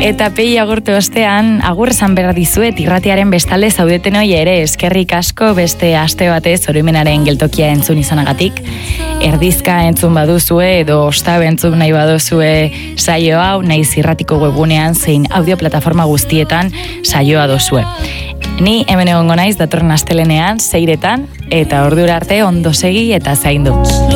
Eta pei agurtu ostean, agur esan behar dizuet irratiaren bestalde zaudeten hoi ere, eskerrik asko beste aste batez oroimenaren geltokia entzun izanagatik. Erdizka entzun baduzue edo ostabe entzun nahi baduzue saio hau, naiz irratiko webunean zein audio plataforma guztietan saioa dozue. Ni hemen egongo naiz datorren astelenean, 6:00, eta ordura arte ondo segi eta zaindu.